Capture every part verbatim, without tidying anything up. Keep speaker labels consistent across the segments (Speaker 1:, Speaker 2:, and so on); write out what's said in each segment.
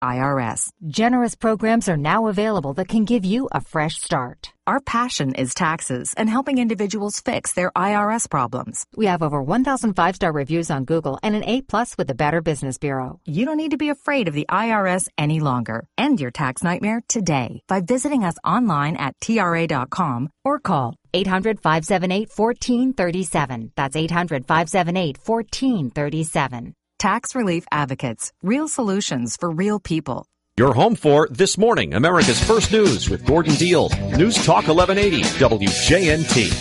Speaker 1: I R S.
Speaker 2: Generous programs are now available that can give you a fresh start.
Speaker 1: Our passion is taxes and helping individuals fix their I R S problems.
Speaker 2: We have over one thousand five-star reviews on Google and an A plus with the Better Business Bureau.
Speaker 1: You don't need to be afraid of the I R S any longer. End your tax nightmare today by visiting us online at T R A dot com or call
Speaker 2: eight hundred, five seven eight, one four three seven. That's eight hundred, five seven eight, one four three seven.
Speaker 1: Tax Relief Advocates. Real solutions for real people.
Speaker 3: You're home for This Morning, America's First News with Gordon Deal. News Talk eleven eighty, W J N T.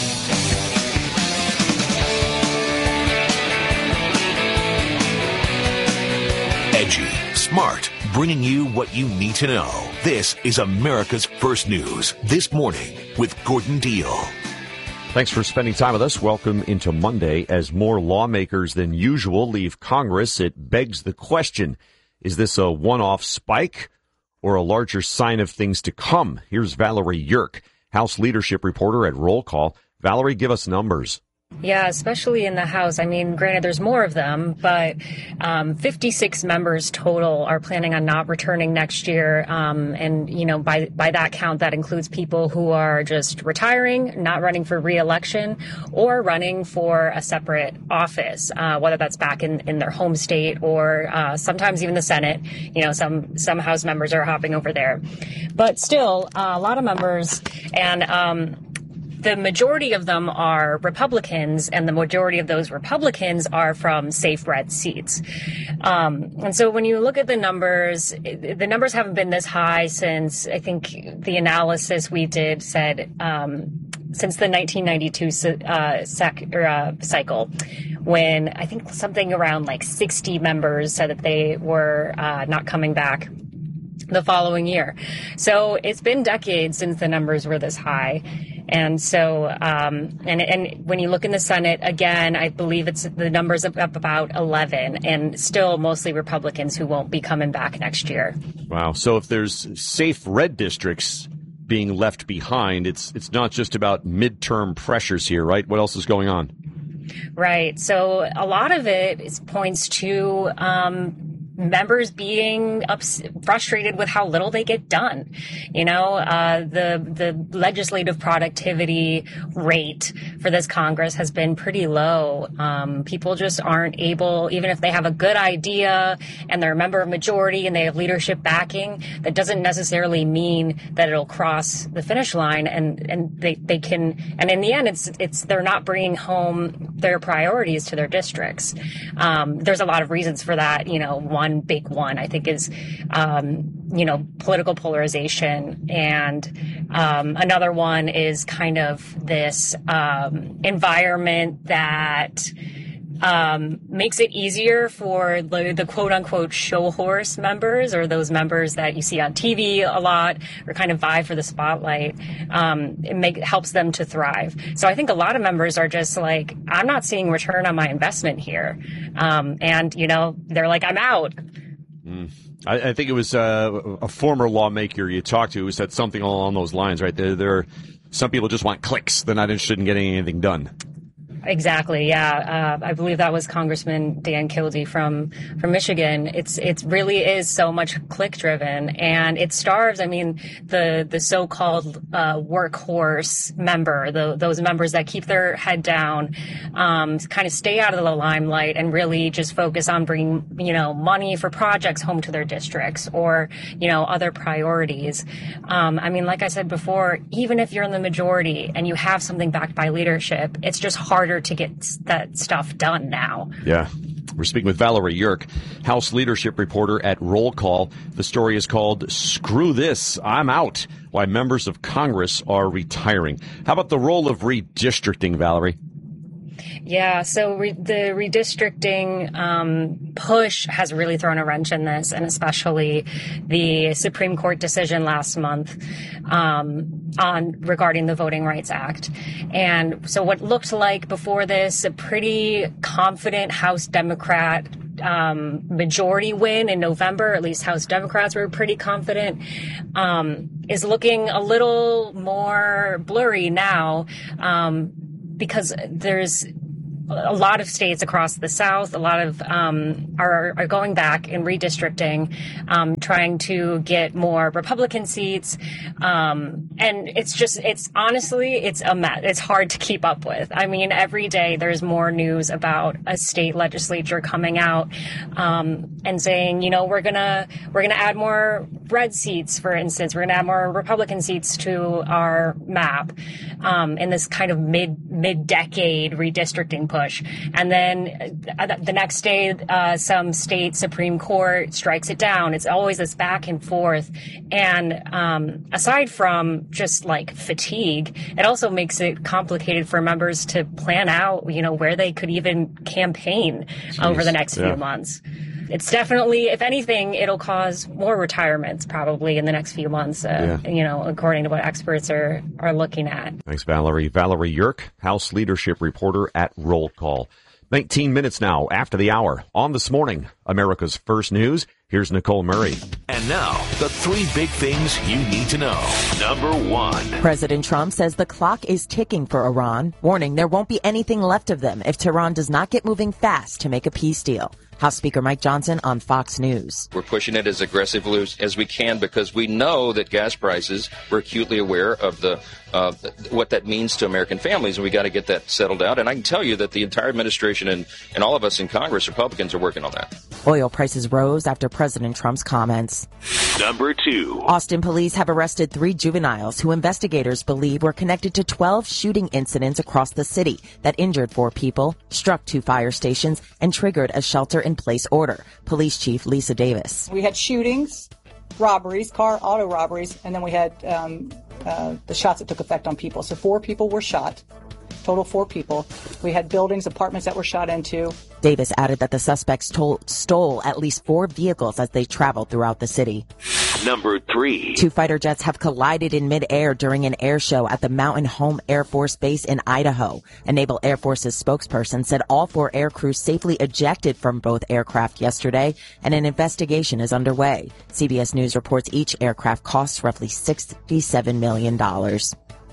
Speaker 4: Edgy, smart, bringing you what you need to know. This is America's First News. This Morning with Gordon Deal.
Speaker 3: Thanks for spending time with us. Welcome into Monday. As more lawmakers than usual leave Congress, it begs the question, is this a one-off spike or a larger sign of things to come? Here's Valerie Yerk, House leadership reporter at Roll Call. Valerie, give us numbers.
Speaker 5: Yeah, especially in the House. I mean, granted, there's more of them, but um, fifty-six members total are planning on not returning next year. Um, and, you know, by by that count, that includes people who are just retiring, not running for re-election, or running for a separate office, uh, whether that's back in, in their home state or uh, sometimes even the Senate. You know, some some House members are hopping over there. But still, uh, a lot of members and um the majority of them are Republicans, and the majority of those Republicans are from safe red seats. Um, and so when you look at the numbers, the numbers haven't been this high since, I think the analysis we did said, um, since the nineteen ninety-two uh, sec, or, uh, cycle, when I think something around like sixty members said that they were uh, not coming back the following year. So it's been decades since the numbers were this high. And so, um, and, and when you look in the Senate, again, I believe it's the numbers up, up about eleven, and still mostly Republicans who won't be coming back next year.
Speaker 3: Wow. So if there's safe red districts being left behind, it's it's not just about midterm pressures here, right? What else is going on?
Speaker 5: Right. So a lot of it is, points to um members being ups- frustrated with how little they get done. You know, uh, the the legislative productivity rate for this Congress has been pretty low. Um, people just aren't able, even if they have a good idea and they're a member of majority and they have leadership backing, that doesn't necessarily mean that it'll cross the finish line. And and they they can, and in the end, it's it's they're not bringing home their priorities to their districts. Um, there's a lot of reasons for that. You know, one One big one, I think, is, um, you know, political polarization. And um, another one is kind of this um, environment that um, makes it easier for the, the quote unquote show horse members, or those members that you see on T V a lot or kind of vie for the spotlight. Um, it make, helps them to thrive. So I think a lot of members are just like, I'm not seeing return on my investment here. Um, and, you know, they're like, I'm out.
Speaker 3: Mm. I, I think it was uh, a former lawmaker you talked to who said something along those lines, right? There, there are some people just want clicks. They're not interested in getting anything done.
Speaker 5: Exactly. Yeah. Uh, I believe that was Congressman Dan Kildee from, from Michigan. It's, it really is so much click driven, and it starves. I mean, the, the so-called, uh, workhorse member, the, those members that keep their head down, um, kind of stay out of the limelight and really just focus on bringing, you know, money for projects home to their districts, or, you know, other priorities. Um, I mean, like I said before, even if you're in the majority and you have something backed by leadership, it's just harder to get that stuff done now.
Speaker 3: Yeah. We're speaking with Valerie Yerk, House leadership reporter at Roll Call. The story is called Screw This, I'm Out, Why Members of Congress Are Retiring. How about the role of redistricting, Valerie?
Speaker 5: Yeah, so re- the redistricting um, push has really thrown a wrench in this, and especially the Supreme Court decision last month um, on regarding the Voting Rights Act. And so what looked like before this a pretty confident House Democrat um, majority win in November, at least House Democrats were pretty confident, um, is looking a little more blurry now um, because there's a lot of states across the South, a lot of um, are, are going back and redistricting, um, trying to get more Republican seats. Um, and it's just, it's honestly, it's a mess. It's hard to keep up with. I mean, every day there's more news about a state legislature coming out um, and saying, you know, we're gonna we're gonna add more red seats, for instance. We're gonna add more Republican seats to our map um, in this kind of mid mid decade redistricting push. And then uh, the next day, uh, some state Supreme Court strikes it down. It's always this back and forth. And um, aside from just like fatigue, it also makes it complicated for members to plan out, you know, where they could even campaign Jeez, over the next yeah. few months. It's definitely, if anything, it'll cause more retirements probably in the next few months, uh, yeah. you know, according to what experts are, are looking at.
Speaker 3: Thanks, Valerie. Valerie Yerk, House Leadership Reporter at Roll Call. nineteen minutes now after the hour on This Morning, America's First News. Here's Nicole Murray.
Speaker 4: And now, the three big things you need to know. Number one.
Speaker 6: President Trump says the clock is ticking for Iran, warning there won't be anything left of them if Tehran does not get moving fast to make a peace deal. House Speaker Mike Johnson on Fox News.
Speaker 7: We're pushing it as aggressively as we can because we know that gas prices, we're acutely aware of the uh, what that means to American families, and we got to get that settled out. And I can tell you that the entire administration and, and all of us in Congress, Republicans, are working on that.
Speaker 6: Oil prices rose after President Trump's comments.
Speaker 4: Number two.
Speaker 6: Austin police have arrested three juveniles who investigators believe were connected to twelve shooting incidents across the city that injured four people, struck two fire stations, and triggered a shelter-in-place order. Police Chief Lisa Davis.
Speaker 8: We had shootings, robberies, car auto robberies, and then we had um, uh, the shots that took effect on people. So four people were shot. Total four people. We had buildings, apartments that were shot into.
Speaker 6: Davis added that the suspects told, stole at least four vehicles as they traveled throughout the city.
Speaker 4: Number three.
Speaker 6: Two fighter jets have collided in midair during an air show at the Mountain Home Air Force Base in Idaho. A Naval Air Force's spokesperson said all four air crews safely ejected from both aircraft yesterday, and an investigation is underway. C B S News reports each aircraft costs roughly sixty-seven million dollars.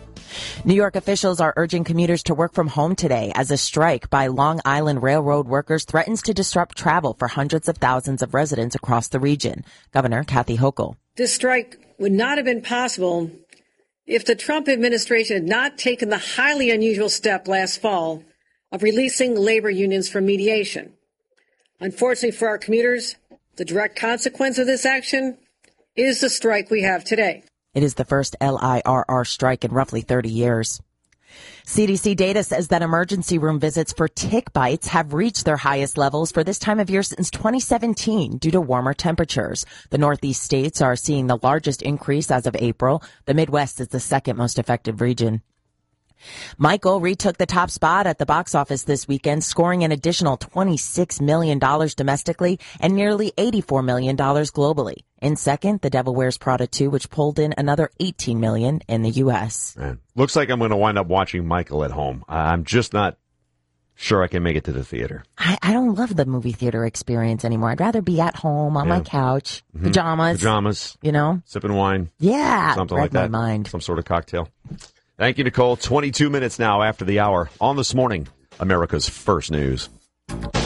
Speaker 6: New York officials are urging commuters to work from home today as a strike by Long Island Railroad workers threatens to disrupt travel for hundreds of thousands of residents across the region. Governor Kathy Hochul.
Speaker 9: This strike would not have been possible if the Trump administration had not taken the highly unusual step last fall of releasing labor unions from mediation. Unfortunately for our commuters, the direct consequence of this action is the strike we have today.
Speaker 6: It is the first L I R R strike in roughly thirty years. C D C data says that emergency room visits for tick bites have reached their highest levels for this time of year since twenty seventeen due to warmer temperatures. The Northeast states are seeing the largest increase as of April. The Midwest is the second most affected region. Michael retook the top spot at the box office this weekend, scoring an additional twenty-six million dollars domestically and nearly eighty-four million dollars globally. In second, The Devil Wears Prada two, which pulled in another eighteen million dollars in the U S.
Speaker 3: Man, looks like I'm going to wind up watching Michael at home. I'm just not sure I can make it to the theater.
Speaker 6: I, I don't love the movie theater experience anymore. I'd rather be at home on yeah. my couch, mm-hmm. pajamas.
Speaker 3: Pajamas.
Speaker 6: You know?
Speaker 3: Sipping wine.
Speaker 6: Yeah.
Speaker 3: Something
Speaker 6: right
Speaker 3: like that.
Speaker 6: My mind.
Speaker 3: Some sort of cocktail. Thank you, Nicole. twenty-two minutes now after the hour on This Morning, America's First News.